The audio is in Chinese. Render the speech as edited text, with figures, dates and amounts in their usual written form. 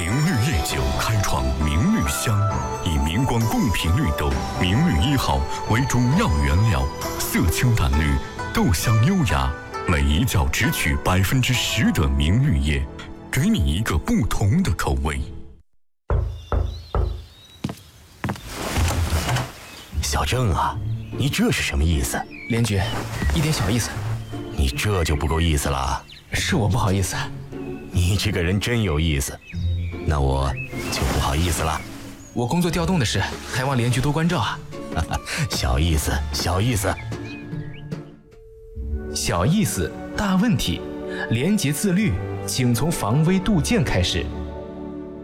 明绿夜酒开创明绿香，以明光贡品绿豆明绿1号为主要原料，色清淡绿，豆香优雅，每一角只取10%的明绿叶，给你一个不同的口味。 小郑啊，你这是什么意思？ 连局，一点小意思。 你这就不够意思了。 是我不好意思。 你这个人真有意思，那我就不好意思了。 我工作调动的事，还望连局多关照啊。 小意思，小意思。 小意思，大问题。廉洁自律，请从防微杜渐开始。